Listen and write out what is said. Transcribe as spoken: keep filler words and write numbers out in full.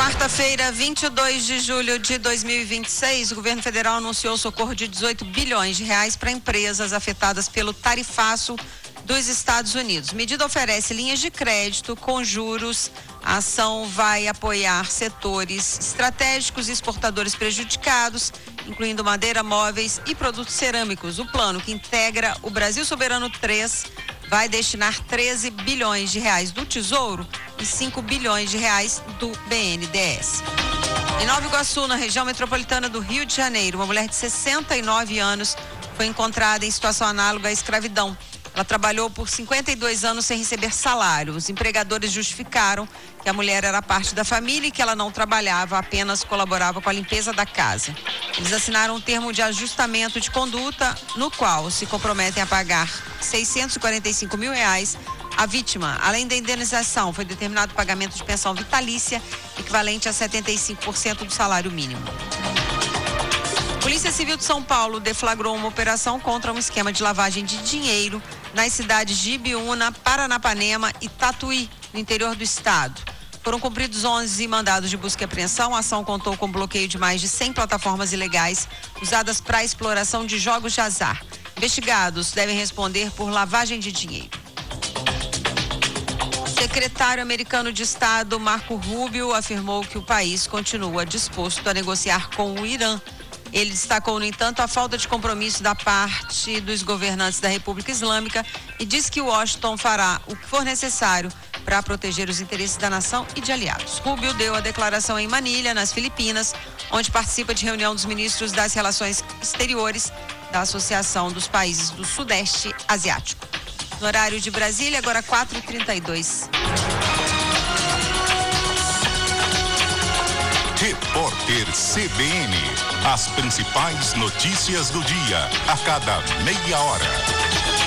Quarta-feira, vinte e dois de julho de dois mil e vinte e seis, o governo federal anunciou socorro de dezoito bilhões de reais para empresas afetadas pelo tarifaço dos Estados Unidos. A medida oferece linhas de crédito com juros. A ação vai apoiar setores estratégicos e exportadores prejudicados, incluindo madeira, móveis e produtos cerâmicos. O plano, que integra o Brasil Soberano três, vai destinar treze bilhões de reais do Tesouro e cinco bilhões de reais do B N D E S. Em Nova Iguaçu, na região metropolitana do Rio de Janeiro, uma mulher de sessenta e nove anos foi encontrada em situação análoga à escravidão. Ela trabalhou por cinquenta e dois anos sem receber salário. Os empregadores justificaram que a mulher era parte da família e que ela não trabalhava, apenas colaborava com a limpeza da casa. Eles assinaram um termo de ajustamento de conduta, no qual se comprometem a pagar seiscentos e quarenta e cinco mil reais à vítima. Além da indenização, foi determinado o pagamento de pensão vitalícia, equivalente a setenta e cinco por cento do salário mínimo. Polícia Civil de São Paulo deflagrou uma operação contra um esquema de lavagem de dinheiro nas cidades de Ibiúna, Paranapanema e Tatuí, no interior do estado. Foram cumpridos onze mandados de busca e apreensão. A ação contou com bloqueio de mais de cem plataformas ilegais usadas para a exploração de jogos de azar. Investigados devem responder por lavagem de dinheiro. O secretário americano de Estado, Marco Rubio, afirmou que o país continua disposto a negociar com o Irã. Ele destacou, no entanto, a falta de compromisso da parte dos governantes da República Islâmica e disse que Washington fará o que for necessário para proteger os interesses da nação e de aliados. Rubio deu a declaração em Manilha, nas Filipinas, onde participa de reunião dos ministros das Relações Exteriores da Associação dos Países do Sudeste Asiático. No horário de Brasília, agora quatro e trinta e dois. Repórter C B N. As principais notícias do dia, a cada meia hora.